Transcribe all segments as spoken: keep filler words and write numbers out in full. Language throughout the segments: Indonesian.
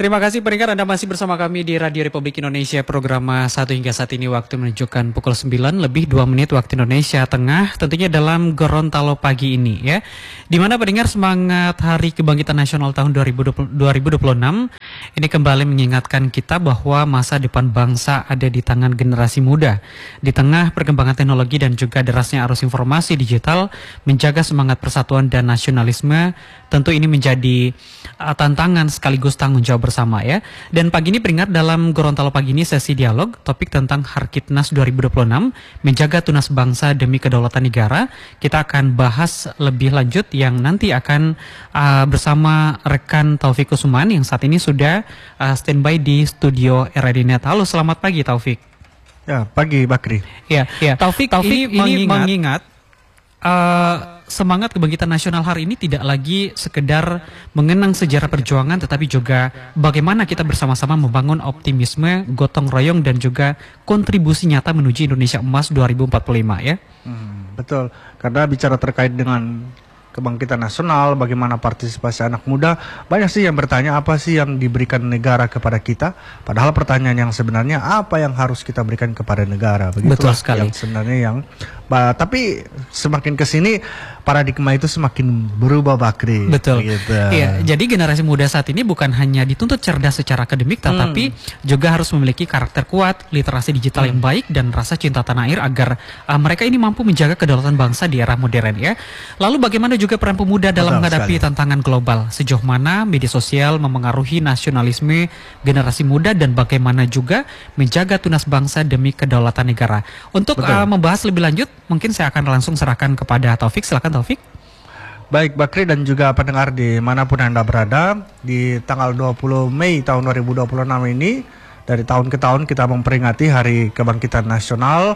Terima kasih pendengar, Anda masih bersama kami di Radio Republik Indonesia. Program satu hingga saat ini waktu menunjukkan pukul sembilan lebih dua menit waktu Indonesia Tengah. Tentunya dalam Gorontalo pagi ini ya. Di mana pendengar semangat Hari Kebangkitan Nasional tahun dua ribu dua puluh enam ini kembali mengingatkan kita bahwa masa depan bangsa ada di tangan generasi muda. Di tengah perkembangan teknologi dan juga derasnya arus informasi digital, menjaga semangat persatuan dan nasionalisme tentu ini menjadi uh, tantangan sekaligus tanggung jawab bersama ya. Dan pagi ini peringat dalam Gorontalo pagi ini sesi dialog topik tentang Harkitnas dua ribu dua puluh enam menjaga tunas bangsa demi kedaulatan negara. Kita akan bahas lebih lanjut yang nanti akan uh, bersama rekan Taufik Kusuman yang saat ini sudah uh, standby di studio R A D Net. Halo, selamat pagi Taufik. Ya, pagi Bakri. Ya, ya. Taufik, Taufik ini, ini mengingat, mengingat uh, semangat kebangkitan nasional hari ini tidak lagi sekedar mengenang sejarah perjuangan, tetapi juga bagaimana kita bersama-sama membangun optimisme, gotong royong, dan juga kontribusi nyata menuju Indonesia Emas dua ribu empat puluh lima ya. Hmm, betul, karena bicara terkait dengan kebangkitan nasional, bagaimana partisipasi anak muda, banyak sih yang bertanya apa sih yang diberikan negara kepada kita. Padahal pertanyaan yang sebenarnya apa yang harus kita berikan kepada negara. Begitulah. Betul sekali. Yang sebenarnya yang, bah, tapi semakin kesini paradigma itu semakin berubah Bakri. Betul. Gitu. Iya, jadi generasi muda saat ini bukan hanya dituntut cerdas secara akademik, tetapi hmm. juga harus memiliki karakter kuat, literasi digital hmm. yang baik, dan rasa cinta tanah air agar uh, mereka ini mampu menjaga kedaulatan bangsa di era modern ya. Lalu bagaimana juga peran pemuda dalam Betul menghadapi sekali. tantangan global? Sejauh mana media sosial memengaruhi nasionalisme generasi muda dan bagaimana juga menjaga tunas bangsa demi kedaulatan negara? Untuk uh, membahas lebih lanjut, mungkin saya akan langsung serahkan kepada Taufik. Silakan Taufik. Baik Bakri dan juga pendengar dimanapun Anda berada, di tanggal dua puluh Mei tahun dua ribu dua puluh enam ini, dari tahun ke tahun kita memperingati Hari Kebangkitan Nasional.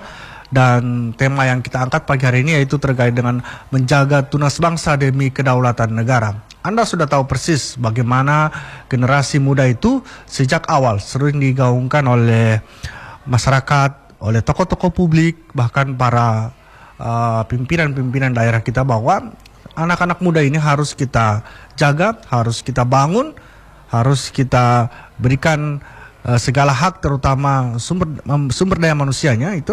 Dan tema yang kita angkat pagi hari ini yaitu terkait dengan menjaga tunas bangsa demi kedaulatan negara. Anda sudah tahu persis bagaimana generasi muda itu sejak awal sering digaungkan oleh masyarakat, oleh tokoh-tokoh publik, bahkan para uh, pimpinan-pimpinan daerah kita, bahwa anak-anak muda ini harus kita jaga, harus kita bangun, harus kita berikan uh, segala hak, terutama sumber, um, sumber daya manusianya itu,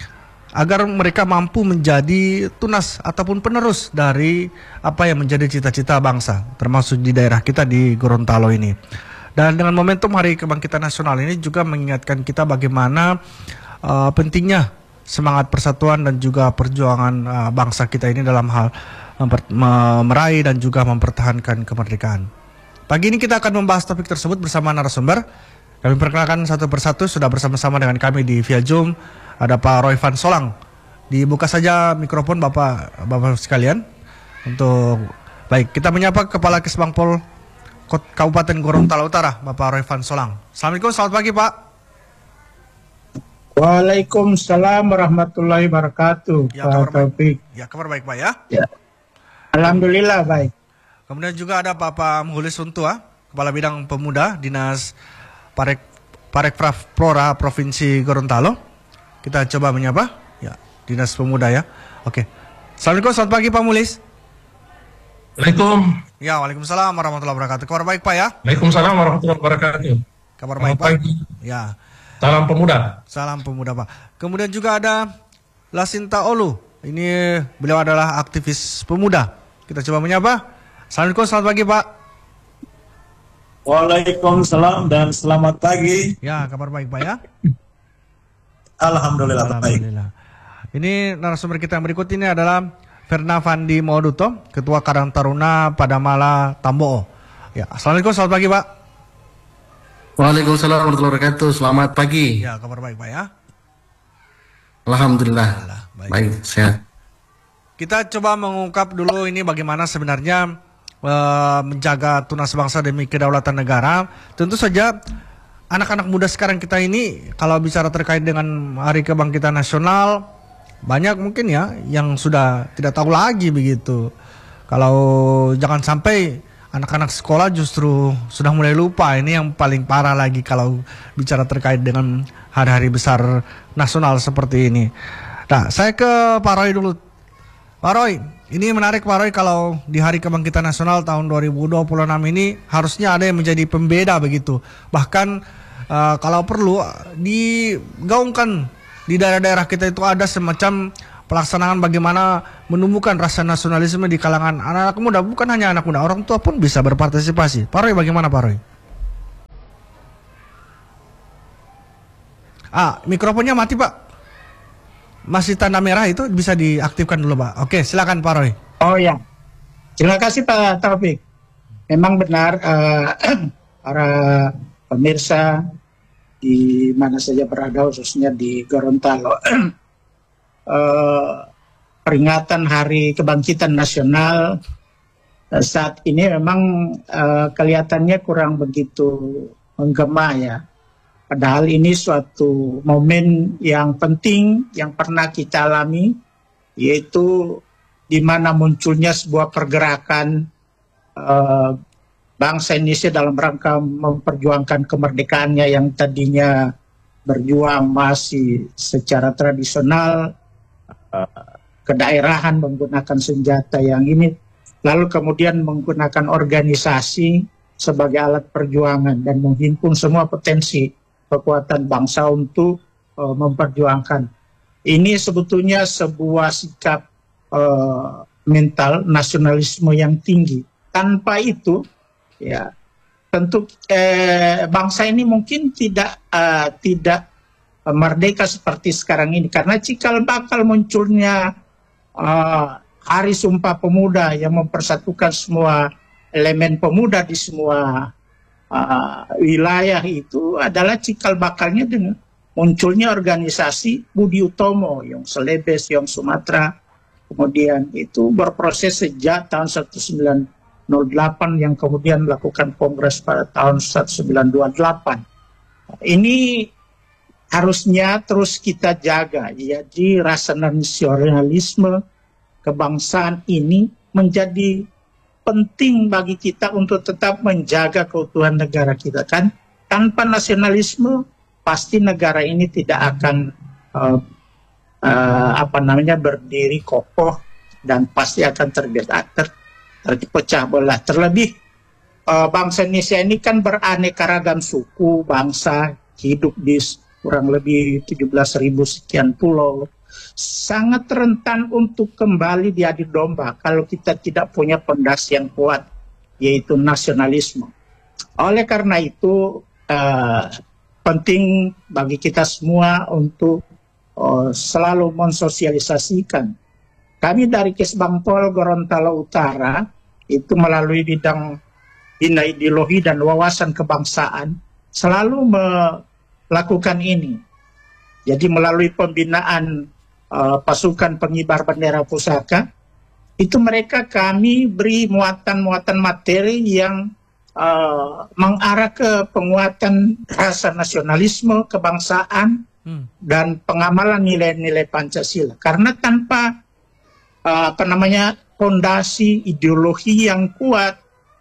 agar mereka mampu menjadi tunas ataupun penerus dari apa yang menjadi cita-cita bangsa, termasuk di daerah kita di Gorontalo ini. Dan dengan momentum Hari Kebangkitan Nasional ini juga mengingatkan kita bagaimana uh, pentingnya semangat persatuan dan juga perjuangan uh, bangsa kita ini dalam hal meraih dan juga mempertahankan kemerdekaan. Pagi ini kita akan membahas topik tersebut bersama narasumber. Kami perkenalkan satu persatu, sudah bersama-sama dengan kami di via Zoom. Ada Pak Roy Van Solang. Dibuka saja mikrofon Bapak Bapak sekalian. Untuk baik, kita menyapa Kepala Kesbangpol Kabupaten Gorontalo Utara, Bapak Roy Van Solang. Assalamualaikum, selamat pagi Pak. Waalaikumsalam warahmatullahi wabarakatuh. Ya, kabar baik. Ya, kabar baik Pak ya. Ya. Alhamdulillah baik. Kemudian juga ada Bapak Muhulis Suntua, Kepala Bidang Pemuda Dinas Parek Parekraf Flora Provinsi Gorontalo. Kita coba menyapa, ya, Dinas Pemuda ya. Oke. Assalamualaikum, selamat pagi Pak Mulis. Waalaikumsalam. Ya, waalaikumsalam warahmatullahi wabarakatuh. Kabar baik Pak ya? Waalaikumsalam warahmatullahi wabarakatuh. Kabar baik Pak. Ya. Salam pemuda. Salam pemuda Pak. Kemudian juga ada Lasinta Olu. Ini beliau adalah aktivis pemuda. Kita coba menyapa. Assalamualaikum, selamat pagi Pak. Waalaikumsalam dan selamat pagi. Ya, kabar baik Pak ya? Alhamdulillah, Alhamdulillah. Baik. Ini narasumber kita yang berikut ini adalah Verna Fandi Moduto, Ketua Karang Taruna Padamala Tamboo. Ya, assalamualaikum, selamat pagi Pak. Waalaikumsalam warahmatullahi wabarakatuh. Selamat pagi. Ya, kabar baik Pak ya. Alhamdulillah. Alhamdulillah baik. baik, sehat. Kita coba mengungkap dulu ini bagaimana sebenarnya uh, menjaga tunas bangsa demi kedaulatan negara. Tentu saja anak-anak muda sekarang kita ini kalau bicara terkait dengan Hari Kebangkitan Nasional, banyak mungkin ya yang sudah tidak tahu lagi begitu. Kalau jangan sampai anak-anak sekolah justru sudah mulai lupa. Ini yang paling parah lagi kalau bicara terkait dengan hari-hari besar nasional seperti ini. Nah, saya ke Pak Roy dulu. Pak Roy, Ini menarik Pak Roy, kalau di Hari Kebangkitan Nasional tahun dua ribu dua puluh enam ini harusnya ada yang menjadi pembeda begitu. Bahkan uh, kalau perlu digaungkan di daerah-daerah kita itu ada semacam pelaksanaan bagaimana menumbuhkan rasa nasionalisme di kalangan anak-anak muda. Bukan hanya anak muda, orang tua pun bisa berpartisipasi. Pak Roy, bagaimana Pak Roy? Ah, mikrofonnya mati Pak. Masih tanda merah itu bisa diaktifkan dulu Pak. Oke, silakan Pak Roy. Oh ya, terima kasih Pak Taufik. Memang benar uh, para pemirsa di mana saja berada, khususnya di Gorontalo, uh, peringatan Hari Kebangkitan Nasional uh, saat ini memang uh, kelihatannya kurang begitu menggema ya. Padahal ini suatu momen yang penting yang pernah kita alami, yaitu di mana munculnya sebuah pergerakan uh, bangsa Indonesia dalam rangka memperjuangkan kemerdekaannya yang tadinya berjuang masih secara tradisional, uh, kedaerahan menggunakan senjata yang ini, lalu kemudian menggunakan organisasi sebagai alat perjuangan dan menghimpun semua potensi kekuatan bangsa untuk uh, memperjuangkan. Ini sebetulnya sebuah sikap uh, mental nasionalisme yang tinggi. Tanpa itu, ya tentu eh, bangsa ini mungkin tidak uh, tidak uh, merdeka seperti sekarang ini. Karena cikal bakal munculnya uh, Hari Sumpah Pemuda yang mempersatukan semua elemen pemuda di semua Uh, wilayah itu adalah cikal bakalnya dengan munculnya organisasi Budi Utomo, Yong Selebes, Yong Sumatera, kemudian itu berproses sejak tahun seribu sembilan ratus delapan yang kemudian melakukan kongres pada tahun seribu sembilan ratus dua puluh delapan. Ini harusnya terus kita jaga, jadi rasa nasionalisme kebangsaan ini menjadi penting bagi kita untuk tetap menjaga keutuhan negara kita, kan. Tanpa nasionalisme pasti negara ini tidak akan uh, uh, apa namanya berdiri kokoh dan pasti akan terbelah, ter, terpecah belah. Terlebih uh, bangsa Indonesia ini kan beraneka ragam suku, bangsa, hidup di kurang lebih tujuh belas ribu sekian pulau. Sangat rentan untuk kembali diadu domba kalau kita tidak punya pondasi yang kuat, yaitu nasionalisme. Oleh karena itu uh, penting bagi kita semua untuk uh, selalu mensosialisasikan. Kami dari Kesbangpol Gorontalo Utara itu melalui bidang bina ideologi dan wawasan kebangsaan selalu melakukan ini. Jadi melalui pembinaan Uh, pasukan pengibar bendera pusaka, itu mereka kami beri muatan-muatan materi yang uh, mengarah ke penguatan rasa nasionalisme, kebangsaan, hmm. dan pengamalan nilai-nilai Pancasila. Karena tanpa uh, apa namanya fondasi ideologi yang kuat,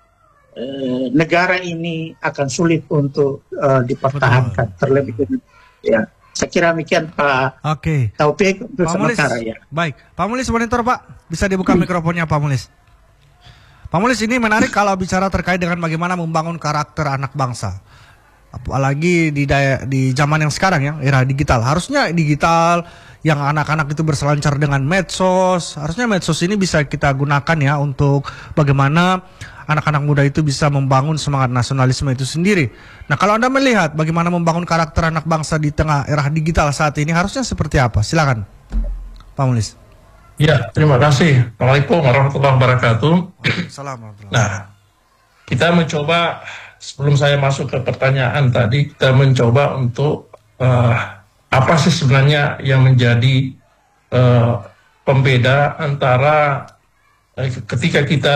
uh, negara ini akan sulit untuk uh, dipertahankan. Betul. Terlebih ya. Saya kira demikian Pak Oke. Taufik untuk Pak Mulis, sementara ya. Baik, Pak Mulis monitor Pak, bisa dibuka mikrofonnya Pak Mulis. Pak Mulis, ini menarik kalau bicara terkait dengan bagaimana membangun karakter anak bangsa. Apalagi di daya, di zaman yang sekarang ya, era digital. Harusnya digital yang anak-anak itu berselancar dengan medsos. Harusnya medsos ini bisa kita gunakan ya untuk bagaimana anak-anak muda itu bisa membangun semangat nasionalisme itu sendiri. Nah, kalau Anda melihat bagaimana membangun karakter anak bangsa di tengah era digital saat ini, harusnya seperti apa? Silakan, Pak Mulis. Ya, terima kasih. Assalamualaikum warahmatullahi wabarakatuh. Assalamualaikum. Nah, kita mencoba, sebelum saya masuk ke pertanyaan tadi, kita mencoba untuk uh, apa sih sebenarnya yang menjadi uh, pembeda antara uh, ketika kita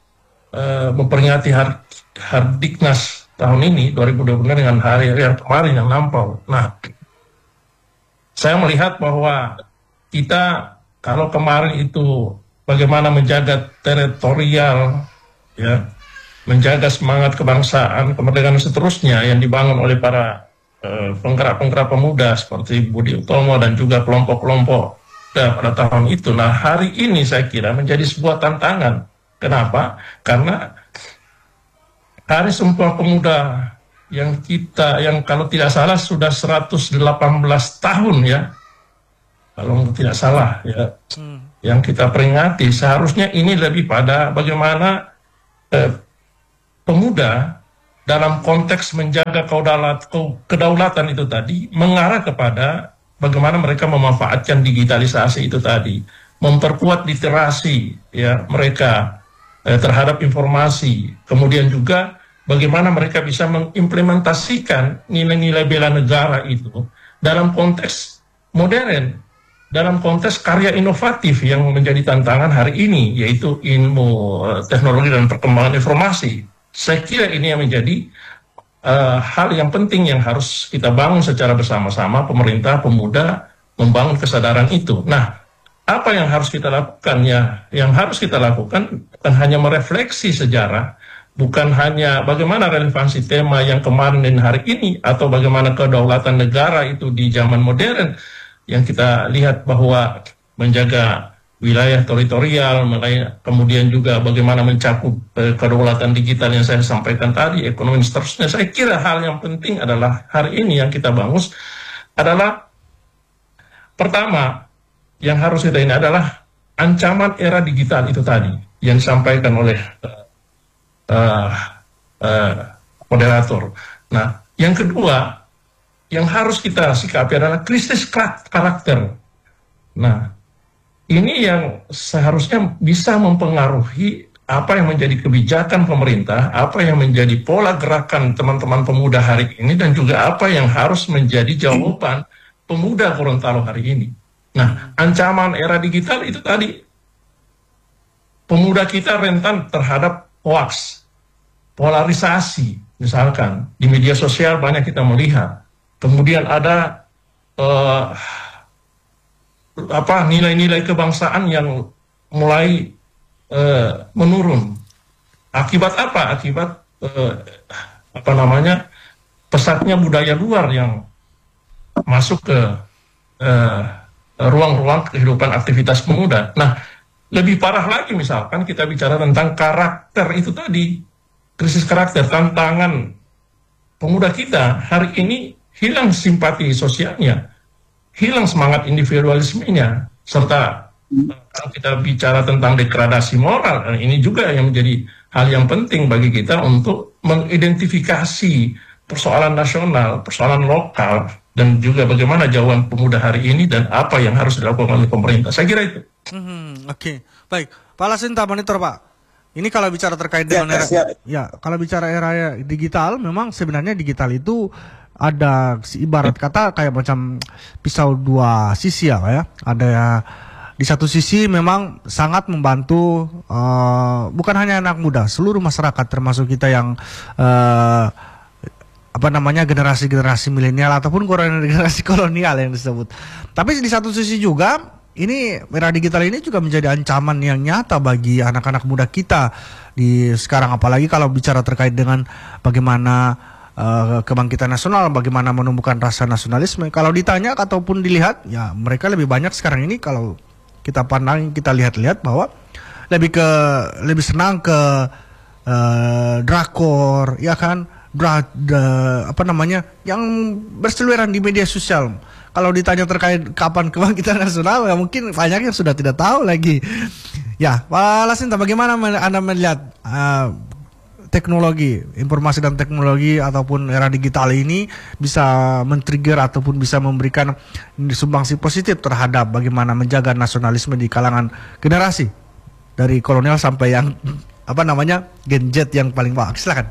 Uh, memperingati hari Hardiknas tahun ini dua ribu dua puluh dengan hari-hari yang kemarin yang lampau. Nah, saya melihat bahwa kita kalau kemarin itu bagaimana menjaga teritorial, ya, menjaga semangat kebangsaan, kemerdekaan dan seterusnya yang dibangun oleh para uh, penggerak-penggerak pemuda seperti Budi Utomo dan juga kelompok-kelompok pada tahun itu. Nah, hari ini saya kira menjadi sebuah tantangan. Kenapa? Karena Hari Sumpah Pemuda yang kita, yang kalau tidak salah sudah seratus delapan belas tahun ya, kalau tidak salah ya, hmm. yang kita peringati, seharusnya ini lebih pada bagaimana eh, pemuda dalam konteks menjaga kedaulatan, kedaulatan itu tadi, mengarah kepada bagaimana mereka memanfaatkan digitalisasi itu tadi, memperkuat literasi ya mereka eh, terhadap informasi, kemudian juga bagaimana mereka bisa mengimplementasikan nilai-nilai bela negara itu dalam konteks modern, dalam konteks karya inovatif yang menjadi tantangan hari ini, yaitu ilmu teknologi dan perkembangan informasi. Saya kira ini yang menjadi uh, hal yang penting yang harus kita bangun secara bersama-sama, pemerintah, pemuda, membangun kesadaran itu. Nah, apa yang harus kita lakukan ya? Yang harus kita lakukan bukan hanya merefleksi sejarah, bukan hanya bagaimana relevansi tema yang kemarin dan hari ini, atau bagaimana kedaulatan negara itu di zaman modern, yang kita lihat bahwa menjaga wilayah teritorial, kemudian juga bagaimana mencakup eh, kedaulatan digital yang saya sampaikan tadi, ekonomi dan seterusnya. Saya kira hal yang penting adalah hari ini yang kita bangun adalah, pertama, yang harus kita ini adalah ancaman era digital itu tadi, yang disampaikan oleh eh, Uh, uh, moderator. Nah, yang kedua yang harus kita sikapi adalah krisis karakter. Nah, ini yang seharusnya bisa mempengaruhi apa yang menjadi kebijakan pemerintah, apa yang menjadi pola gerakan teman-teman pemuda hari ini, dan juga apa yang harus menjadi jawaban pemuda Gorontalo hari ini. Nah, ancaman era digital itu tadi, pemuda kita rentan terhadap hoax, polarisasi, misalkan di media sosial banyak kita melihat. Kemudian ada uh, apa nilai-nilai kebangsaan yang mulai uh, menurun. Akibat apa? Akibat uh, apa namanya pesatnya budaya luar yang masuk ke uh, ruang-ruang kehidupan aktivitas pemuda. Nah, lebih parah lagi misalkan kita bicara tentang karakter itu tadi, krisis karakter, tantangan pemuda kita hari ini, hilang simpati sosialnya, hilang semangat individualismenya, serta kalau kita bicara tentang degradasi moral, ini juga yang menjadi hal yang penting bagi kita untuk mengidentifikasi persoalan nasional, persoalan lokal, dan juga bagaimana jawaban pemuda hari ini dan apa yang harus dilakukan oleh pemerintah. Saya kira itu. Hmm, Oke, okay. Baik, Pak Lasinta, monitor Pak. Ini kalau bicara terkait dengan ya, era, ya kalau bicara era digital, memang sebenarnya digital itu ada ibarat kata kayak macam pisau dua sisi ya, Pak ya. Ada ya, di satu sisi memang sangat membantu uh, bukan hanya anak muda, seluruh masyarakat termasuk kita yang uh, apa namanya generasi-generasi milenial ataupun generasi kolonial yang disebut. Tapi di satu sisi juga ini era digital ini juga menjadi ancaman yang nyata bagi anak-anak muda kita di sekarang, apalagi kalau bicara terkait dengan bagaimana uh, kebangkitan nasional, bagaimana menumbuhkan rasa nasionalisme. Kalau ditanya ataupun dilihat, ya mereka lebih banyak sekarang ini kalau kita pandang, kita lihat-lihat bahwa lebih ke lebih senang ke uh, drakor, ya kan, dra, de, apa namanya, yang berseliweran di media sosial. Kalau ditanya terkait kapan kebangkitan nasional, ya mungkin banyak yang sudah tidak tahu lagi. Ya, Pak Lasinta, bagaimana Anda melihat uh, teknologi, informasi dan teknologi ataupun era digital ini bisa men-trigger ataupun bisa memberikan sumbangsi positif terhadap bagaimana menjaga nasionalisme di kalangan generasi dari kolonial sampai yang apa namanya Gen Z yang paling bawah. Silakan.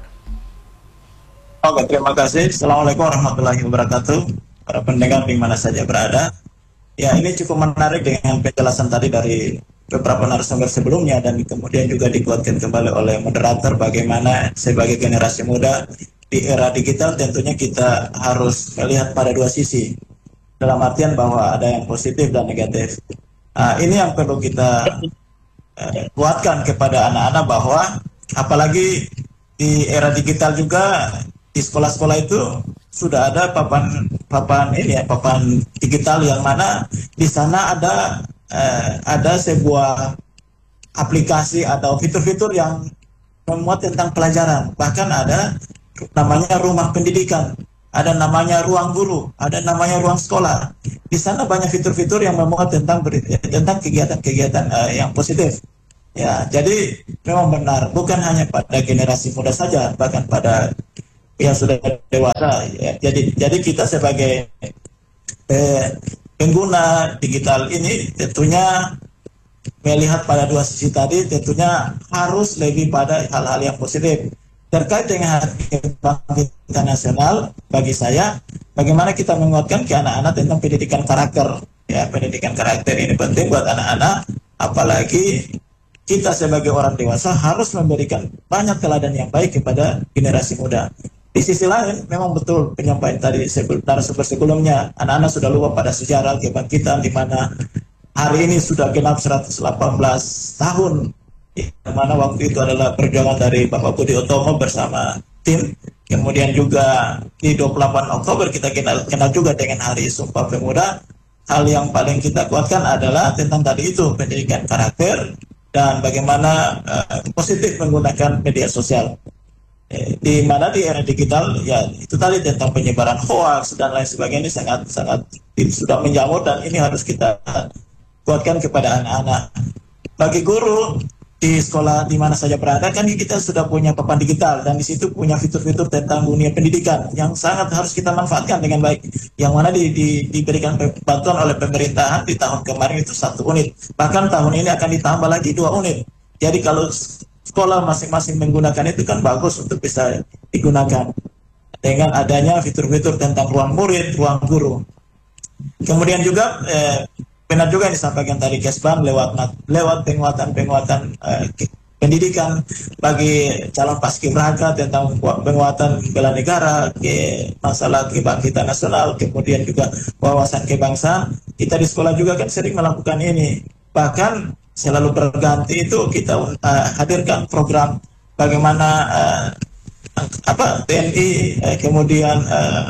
Oke, terima kasih. Assalamualaikum warahmatullahi wabarakatuh. Para pendengar di mana saja berada. Ya, ini cukup menarik dengan penjelasan tadi dari beberapa narasumber sebelumnya, dan kemudian juga dikuatkan kembali oleh moderator bagaimana sebagai generasi muda di era digital tentunya kita harus melihat pada dua sisi, dalam artian bahwa ada yang positif dan negatif. Nah, ini yang perlu kita uh, kuatkan kepada anak-anak, bahwa apalagi di era digital juga di sekolah-sekolah itu sudah ada papan papan ini ya, papan digital yang mana di sana ada eh, ada sebuah aplikasi atau fitur-fitur yang memuat tentang pelajaran. Bahkan ada namanya rumah pendidikan, ada namanya ruang guru, ada namanya ruang sekolah. Di sana banyak fitur-fitur yang memuat tentang tentang kegiatan-kegiatan uh, yang positif. Ya, jadi memang benar, bukan hanya pada generasi muda saja, bahkan pada yang sudah dewasa. Ya. Jadi, jadi kita sebagai eh, pengguna digital ini tentunya melihat pada dua sisi tadi, tentunya harus lebih pada hal-hal yang positif. Terkait dengan kebangkitan nasional, bagi saya, bagaimana kita menguatkan ke anak-anak tentang pendidikan karakter. Ya, pendidikan karakter ini penting buat anak-anak, apalagi kita sebagai orang dewasa harus memberikan banyak teladan yang baik kepada generasi muda. Di sisi lain, memang betul penyampaian tadi narasumber sebelumnya, anak-anak sudah lupa pada sejarah kebangkitan di mana hari ini sudah genap seratus delapan belas tahun, di mana waktu itu adalah perjuangan dari Bapak Budi Utomo bersama tim. Kemudian juga di dua puluh delapan Oktober kita kenal, kenal juga dengan Hari Sumpah Pemuda. Hal yang paling kita kuatkan adalah tentang tadi itu, pendidikan karakter, dan bagaimana uh, positif menggunakan media sosial. Eh, di mana di era digital, ya itu tadi tentang penyebaran hoax dan lain sebagainya sangat sangat sudah menjamur, dan ini harus kita kuatkan kepada anak-anak. Bagi guru di sekolah di mana saja berada, kan kita sudah punya papan digital, dan di situ punya fitur-fitur tentang dunia pendidikan yang sangat harus kita manfaatkan dengan baik. Yang mana di, di, diberikan bantuan oleh pemerintahan di tahun kemarin itu satu unit, bahkan tahun ini akan ditambah lagi dua unit. Jadi kalau sekolah masing-masing menggunakan itu kan bagus untuk bisa digunakan dengan adanya fitur-fitur tentang ruang murid, ruang guru. Kemudian juga eh, benar juga yang disampaikan tadi Kesbang lewat lewat penguatan-penguatan uh, pendidikan bagi calon paskibraka tentang penguatan bela negara, ke masalah kebangkitan nasional, kemudian juga wawasan kebangsaan. Kita di sekolah juga kan sering melakukan ini. Bahkan selalu berganti itu kita uh, hadirkan program bagaimana uh, apa T N I, uh, kemudian uh,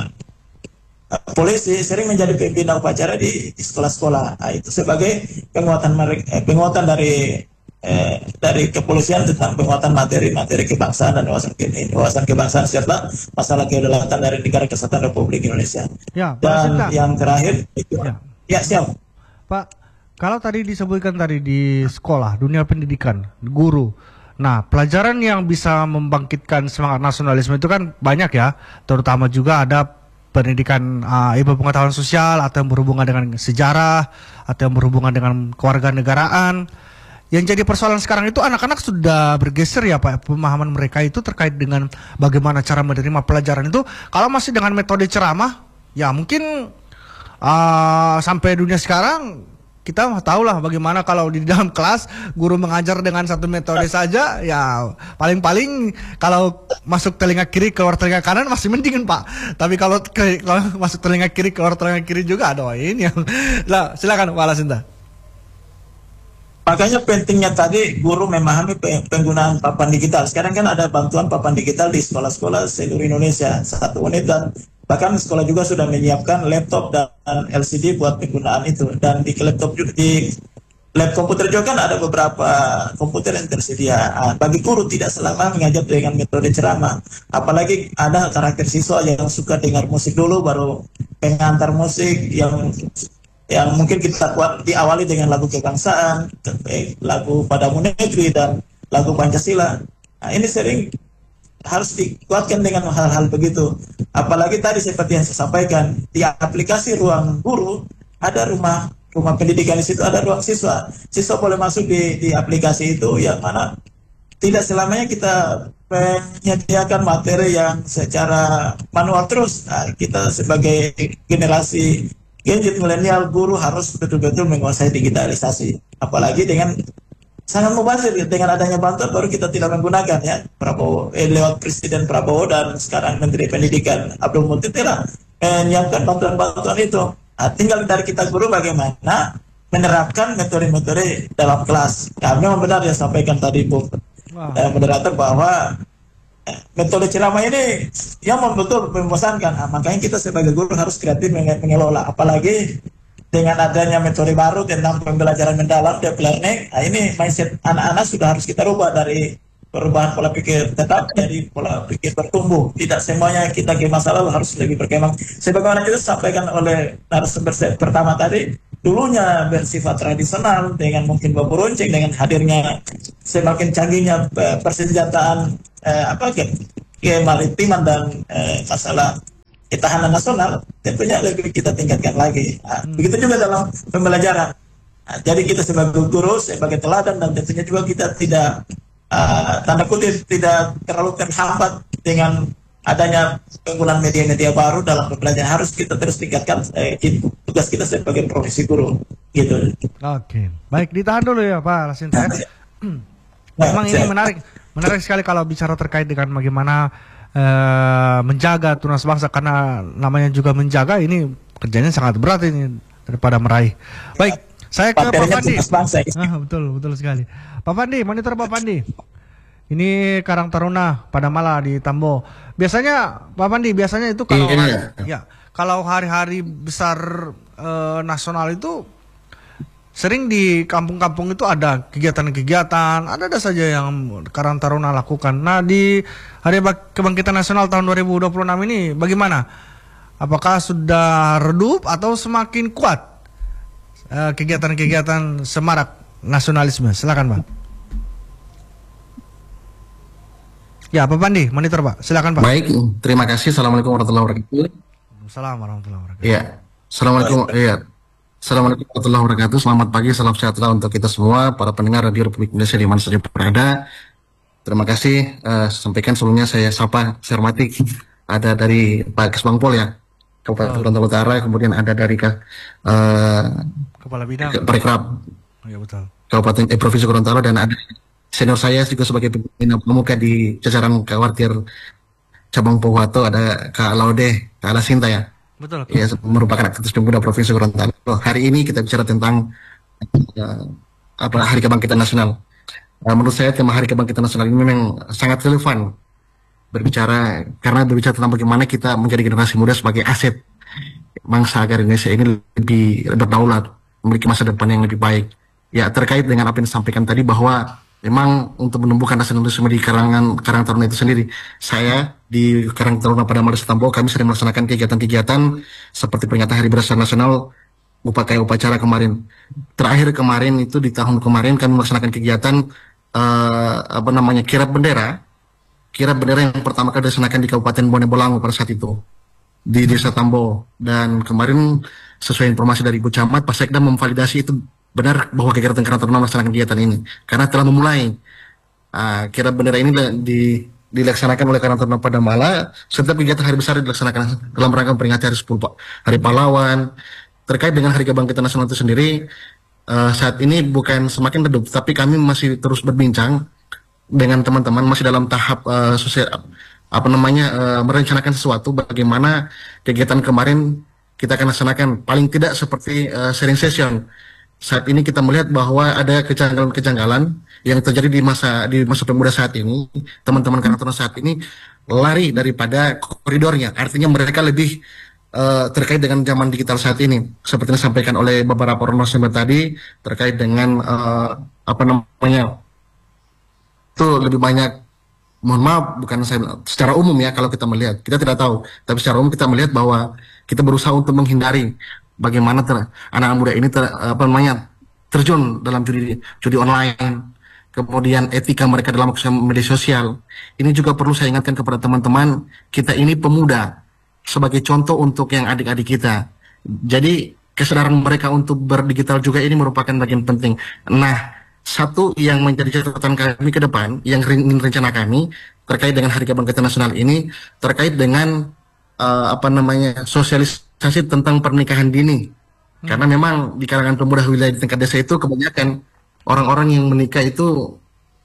polisi sering menjadi pembina upacara di, di sekolah-sekolah. Nah, itu sebagai penguatan eh, penguatan dari eh, dari kepolisian tentang penguatan materi-materi kebangsaan dan wawasan, ke, wawasan kebangsaan serta masalah kedaulatan dari negara kesatuan Republik Indonesia. Ya, dan Sinta. yang terakhir itu, ya. ya siap. Pak, kalau tadi disebutkan tadi di sekolah, dunia pendidikan, guru. Nah, pelajaran yang bisa membangkitkan semangat nasionalisme itu kan banyak ya, terutama juga ada pendidikan uh, ilmu pengetahuan sosial atau yang berhubungan dengan sejarah atau yang berhubungan dengan kewarganegaraan. Yang jadi persoalan sekarang itu anak-anak sudah bergeser ya Pak, pemahaman mereka itu terkait dengan bagaimana cara menerima pelajaran itu. Kalau masih dengan metode ceramah, ya mungkin uh, sampai dunia sekarang kita tahu lah bagaimana kalau di dalam kelas guru mengajar dengan satu metode saja, ya paling-paling kalau masuk telinga kiri keluar telinga kanan masih mendingin Pak. Tapi kalau, ke, kalau masuk telinga kiri keluar telinga kiri juga ada ini yang. Lah, silakan Pak Lasinta. Makanya pentingnya tadi guru memahami penggunaan papan digital. Sekarang kan ada bantuan papan digital di sekolah-sekolah seluruh Indonesia satu unit, dan bahkan sekolah juga sudah menyiapkan laptop dan L C D buat penggunaan itu. Dan di laptop juga, di lab komputer juga kan ada beberapa komputer yang tersedia. Nah, bagi guru tidak selama mengajar dengan metode ceramah. Apalagi ada karakter siswa yang suka dengar musik dulu baru pengantar musik yang yang mungkin kita kuat diawali dengan lagu kebangsaan, lagu Padamu Negeri dan lagu Pancasila. Nah, ini sering harus dikuatkan dengan hal-hal begitu. Apalagi tadi seperti yang saya sampaikan, di aplikasi ruang guru ada rumah rumah pendidikan, di situ ada ruang siswa. Siswa boleh masuk di, di aplikasi itu, yang mana tidak selamanya kita menyediakan materi yang secara manual terus. Nah, kita sebagai generasi gadget milenial, guru harus betul-betul menguasai digitalisasi. Apalagi dengan sangat mubazir, dengan adanya bantuan baru kita tidak menggunakan ya. Prabowo eh, lewat Presiden Prabowo dan sekarang Menteri Pendidikan Abdul Muti telah menyiapkan bantuan-bantuan itu. Nah, tinggal dari kita guru bagaimana menerapkan metode-metode dalam kelas. Nah, memang benar yang sampaikan tadi Bu wow. eh, moderator bahwa metode ceramah ini yang betul membosankan. Nah, makanya kita sebagai guru harus kreatif mengelola, apalagi dengan adanya metode baru tentang pembelajaran mendalam, deep learning. Nah, ini mindset anak-anak sudah harus kita rubah dari perubahan pola pikir tetap jadi pola pikir bertumbuh. Tidak semuanya kita ke masa lalu, harus lebih berkembang. Sebagaimana kita sampaikan oleh narasumber pertama tadi, dulunya bersifat tradisional dengan mungkin bambu runcing, dengan hadirnya semakin canggihnya persenjataan eh, apa ke kemaritiman dan eh, masalah ketahanan nasional, tentunya lebih kita tingkatkan lagi. Nah, begitu juga dalam pembelajaran. Nah, jadi kita sebagai guru, sebagai teladan, dan tentunya juga kita tidak uh, tanda kutip tidak terlalu terhambat dengan adanya penggunaan media-media baru dalam pembelajaran. Harus kita terus tingkatkan eh, tugas kita sebagai profesi guru, gitu. Oke, baik, ditahan dulu ya Pak Lasinta. Memang ini menarik, menarik sekali kalau bicara terkait dengan bagaimana Uh, menjaga tunas bangsa, karena namanya juga menjaga, ini kerjanya sangat berat ini daripada meraih. Baik, saya ke Pak Pandi. Ah, betul, betul sekali. Pak Pandi, monitor Pak Pandi. Ini Karang Taruna pada Mala di Tambo. Biasanya Pak Pandi, biasanya itu kalau iya, hari, iya. ya kalau hari-hari besar uh, nasional itu sering di kampung-kampung itu ada kegiatan-kegiatan, ada-ada saja yang Karang Taruna lakukan. Nah, di Hari Kebangkitan Nasional tahun dua ribu dua puluh enam ini bagaimana? Apakah sudah redup atau semakin kuat uh, kegiatan-kegiatan semarak nasionalisme? Silakan, Pak. Ya, Pak Pandi, monitor Pak. Silakan, Pak. Baik, terima kasih. Assalamualaikum warahmatullahi wabarakatuh. Assalamualaikum warahmatullahi wabarakatuh. Iya, Assalamualaikum. Iya. Assalamualaikum warahmatullahi wabarakatuh. Selamat pagi, salam sejahtera untuk kita semua, para pendengar Radio Republik Indonesia di mana saja berada. Terima kasih. Uh, sampaikan sebelumnya saya sapa, saya hormati. Ada dari Pak Kesbangpol ya, Kabupaten oh. Gorontalo Utara, kemudian ada dari uh, Kepala Bidang Parekraf oh, ya, betul. Kabupaten eh, Provinsi Gorontalo, dan ada senior saya juga sebagai pembina pemuka di jajaran Kawartir Cabang Pohuwato, ada Kak Laude, Kak Lasinta ya. Betul. Ya, merupakan aktivis pemuda Provinsi Gorontalo. Hari ini kita bicara tentang uh, apa Hari Kebangkitan Nasional. Uh, menurut saya tema Hari Kebangkitan Nasional ini memang sangat relevan berbicara, karena berbicara tentang bagaimana kita menjadi generasi muda sebagai aset bangsa agar Indonesia ini lebih berdaulat, memiliki masa depan yang lebih baik. Ya, terkait dengan apa yang disampaikan tadi bahwa memang untuk menumbuhkan nasionalisme di karangan Karang Taruna itu sendiri, saya di Karang Taruna pada Mala Tambo kami sering melaksanakan kegiatan-kegiatan seperti peringatan Hari Bersama Nasional, upacara upacara kemarin. Terakhir kemarin itu di tahun kemarin kami melaksanakan kegiatan uh, apa namanya kirap bendera, kirap bendera yang pertama kali dilaksanakan di Kabupaten Bone Bolango pada saat itu di Desa Tambo. Dan kemarin sesuai informasi dari Bu Camat, Pak Sekda memvalidasi itu benar bahwa kegiatan Karang Taruna melaksanakan kegiatan ini karena telah memulai. Uh, kirap bendera ini di, dilaksanakan oleh Karang Taruna pada Mala. Setiap kegiatan hari besar dilaksanakan dalam rangka memperingati hari sepuluh Hari Pahlawan. Terkait dengan Hari Kebangkitan Nasional itu sendiri, uh, saat ini bukan semakin redup, tapi kami masih terus berbincang dengan teman-teman, masih dalam tahap uh, sosial, apa namanya uh, merencanakan sesuatu, bagaimana kegiatan kemarin kita akan laksanakan paling tidak seperti uh, sharing session. Saat ini kita melihat bahwa ada kejanggalan-kejanggalan yang terjadi di masa di masa pemuda saat ini. Teman-teman Karang Taruna saat ini lari daripada koridornya, artinya mereka lebih Uh, terkait dengan zaman digital saat ini, seperti yang disampaikan oleh beberapa narasumber tadi, terkait dengan uh, apa namanya itu lebih banyak, mohon maaf bukan saya secara umum ya, kalau kita melihat kita tidak tahu, tapi secara umum kita melihat bahwa kita berusaha untuk menghindari bagaimana ter, anak muda ini ter, apa namanya terjun dalam judi judi online, kemudian etika mereka dalam media sosial. Ini juga perlu saya ingatkan kepada teman-teman, kita ini pemuda, sebagai contoh untuk yang adik-adik kita. Jadi kesadaran mereka untuk berdigital juga ini merupakan bagian penting. Nah, satu yang menjadi catatan kami ke depan, yang ingin rencana kami terkait dengan Hari Kebangkitan Nasional ini, terkait dengan uh, apa namanya sosialisasi tentang pernikahan dini. Hmm. Karena memang di kalangan pemuda wilayah di tingkat desa itu kebanyakan orang-orang yang menikah itu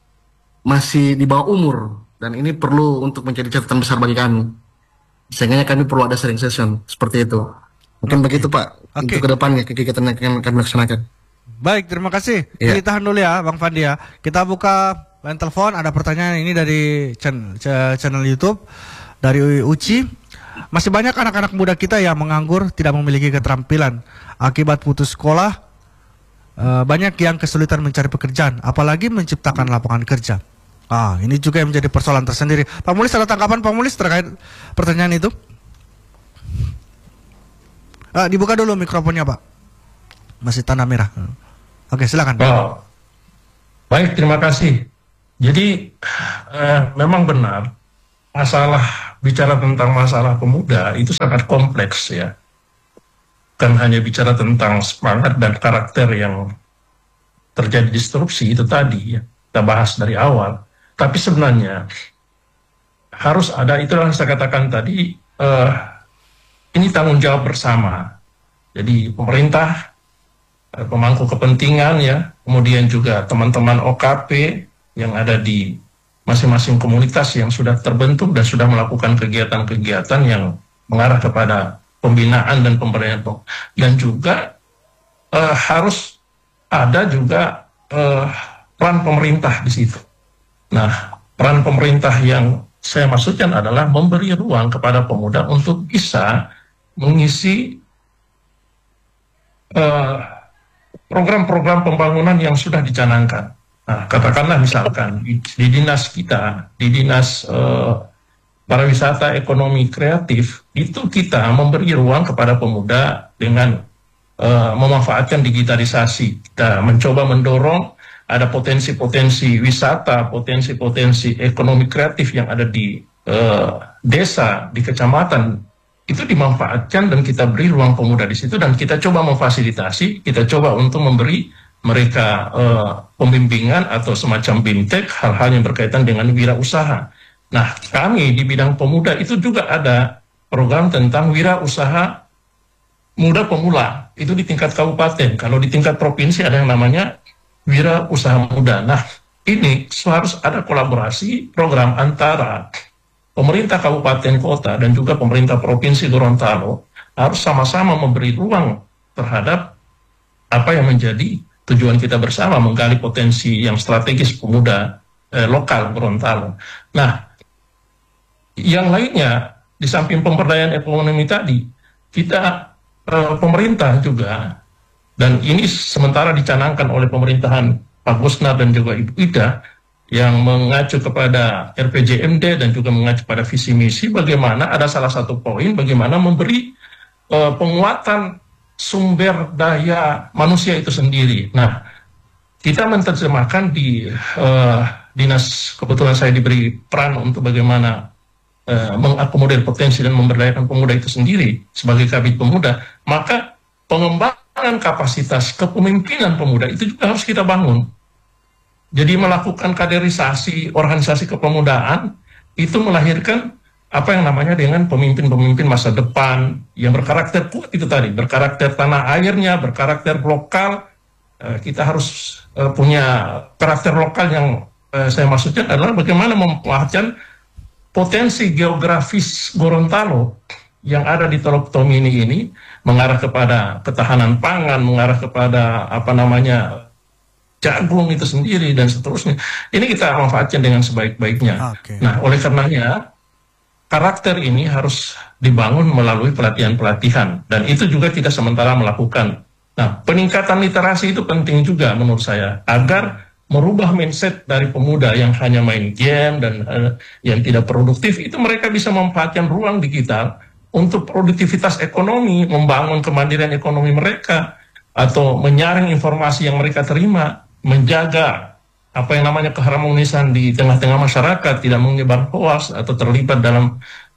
masih di bawah umur, dan ini perlu untuk menjadi catatan besar bagi kami. Sehingga kami perlu ada sharing session seperti itu. Mungkin okay. begitu Pak, okay. untuk kedepannya kegiatan yang akan kami laksanakan. Baik, terima kasih. Yeah. Ditahan dulu ya Bang Fandi ya. Kita buka Lain telepon, ada pertanyaan ini dari channel, channel YouTube dari Uci. Masih banyak anak-anak muda kita yang menganggur, tidak memiliki keterampilan. Akibat putus sekolah, uh, banyak yang kesulitan mencari pekerjaan, apalagi menciptakan lapangan kerja. Ah, ini juga yang menjadi persoalan tersendiri. Pak Mulis, ada tanggapan Pak Mulis terkait pertanyaan itu? Uh, dibuka dulu mikrofonnya, Pak. Masih tanda merah. Oke, silakan. Oh, baik, terima kasih. Jadi eh, memang benar masalah bicara tentang masalah pemuda itu sangat kompleks ya. Bukan hanya bicara tentang semangat dan karakter yang terjadi disrupsi itu tadi ya, kita bahas dari awal. Tapi sebenarnya harus ada, itulah yang saya katakan tadi, eh, ini tanggung jawab bersama. Jadi pemerintah, pemangku kepentingan ya, kemudian juga teman-teman O K P yang ada di masing-masing komunitas yang sudah terbentuk dan sudah melakukan kegiatan-kegiatan yang mengarah kepada pembinaan dan pemberdayaan, dan juga uh, harus ada juga uh, peran pemerintah di situ. Nah, peran pemerintah yang saya maksudkan adalah memberi ruang kepada pemuda untuk bisa mengisi uh, program-program pembangunan yang sudah dicanangkan. Nah, katakanlah misalkan di, di dinas kita, di dinas uh, pariwisata ekonomi kreatif, itu kita memberi ruang kepada pemuda dengan uh, memanfaatkan digitalisasi. Kita mencoba mendorong ada potensi-potensi wisata, potensi-potensi ekonomi kreatif yang ada di uh, desa, di kecamatan, itu dimanfaatkan dan kita beri ruang pemuda di situ dan kita coba memfasilitasi, kita coba untuk memberi mereka uh, pembimbingan atau semacam bimtek hal-hal yang berkaitan dengan wirausaha. Nah, kami di bidang pemuda itu juga ada program tentang wirausaha muda pemula. Itu di tingkat kabupaten. Kalau di tingkat provinsi ada yang namanya wirausaha muda. Nah, ini harus ada kolaborasi program antara pemerintah kabupaten kota dan juga pemerintah provinsi Gorontalo harus sama-sama memberi ruang terhadap apa yang menjadi tujuan kita bersama, menggali potensi yang strategis pemuda eh, lokal Gorontalo. Nah, yang lainnya di samping pemberdayaan ekonomi tadi, kita eh, pemerintah juga, dan ini sementara dicanangkan oleh pemerintahan Pak Gusnar dan juga Ibu Ida, yang mengacu kepada R P J M D dan juga mengacu pada visi misi, bagaimana ada salah satu poin bagaimana memberi uh, penguatan sumber daya manusia itu sendiri. Nah, kita menerjemahkan di uh, dinas, kebetulan saya diberi peran untuk bagaimana uh, mengakomodir potensi dan memberdayakan pemuda itu sendiri sebagai kabit pemuda, maka pengembangan kapasitas kepemimpinan pemuda itu juga harus kita bangun. Jadi melakukan kaderisasi organisasi kepemudaan itu melahirkan apa yang namanya dengan pemimpin-pemimpin masa depan yang berkarakter kuat itu tadi, berkarakter tanah airnya, berkarakter lokal. Kita harus punya karakter lokal yang saya maksudkan adalah bagaimana memanfaatkan potensi geografis Gorontalo yang ada di Teluk Tomini ini mengarah kepada ketahanan pangan, mengarah kepada apa namanya jagung itu sendiri dan seterusnya. Ini kita manfaatkan dengan sebaik-baiknya. Okay. Nah, oleh karenanya karakter ini harus dibangun melalui pelatihan-pelatihan dan itu juga tidak sementara melakukan. Nah, peningkatan literasi itu penting juga menurut saya agar merubah mindset dari pemuda yang hanya main game dan uh, yang tidak produktif, itu mereka bisa memanfaatkan ruang digital untuk produktivitas ekonomi, membangun kemandirian ekonomi mereka atau menyaring informasi yang mereka terima, menjaga apa yang namanya keharmonisan di tengah-tengah masyarakat, tidak menyebar hoax atau terlibat dalam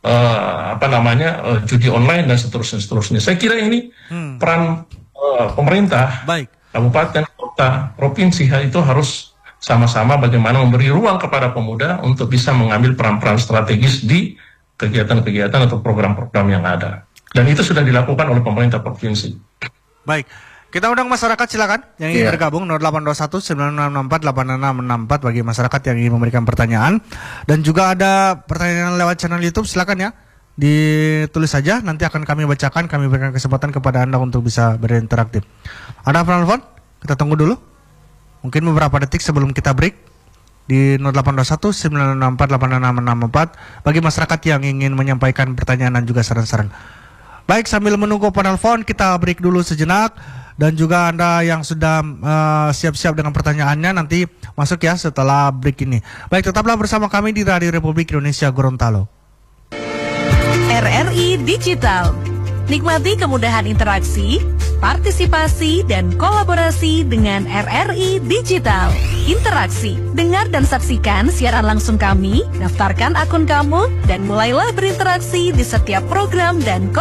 uh, apa namanya uh, judi online dan seterusnya seterusnya. Saya kira ini hmm. peran uh, pemerintah, baik kabupaten, kota, provinsi itu harus sama-sama bagaimana memberi ruang kepada pemuda untuk bisa mengambil peran-peran strategis di kegiatan-kegiatan atau program-program yang ada. Dan itu sudah dilakukan oleh pemerintah provinsi. Baik. Kita undang masyarakat, silakan yang ingin yeah. bergabung nol delapan dua satu sembilan enam enam empat delapan enam enam empat bagi masyarakat yang ingin memberikan pertanyaan, dan juga ada pertanyaan lewat channel YouTube, silakan ya ditulis saja, nanti akan kami bacakan, kami berikan kesempatan kepada Anda untuk bisa berinteraktif. Ada penelpon? Kita tunggu dulu. Mungkin beberapa detik sebelum kita break. di nol delapan dua satu sembilan enam empat delapan enam enam empat bagi masyarakat yang ingin menyampaikan pertanyaan dan juga saran-saran. Baik, sambil menunggu penelpon kita break dulu sejenak, dan juga Anda yang sudah uh, siap-siap dengan pertanyaannya nanti masuk ya setelah break ini. Baik, tetaplah bersama kami di Radio Republik Indonesia Gorontalo. R R I Digital. Nikmati kemudahan interaksi, partisipasi, dan kolaborasi dengan R R I Digital. Interaksi, dengar dan saksikan siaran langsung kami, daftarkan akun kamu, dan mulailah berinteraksi di setiap program dan